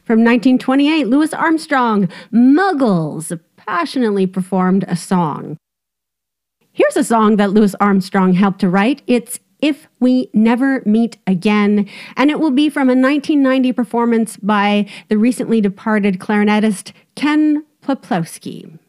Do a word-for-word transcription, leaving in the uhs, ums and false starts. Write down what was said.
From nineteen twenty-eight, Louis Armstrong, Muggles, passionately performed a song. Here's a song that Louis Armstrong helped to write. It's If We Never Meet Again, and it will be from a nineteen ninety performance by the recently departed clarinetist Ken Peplowski.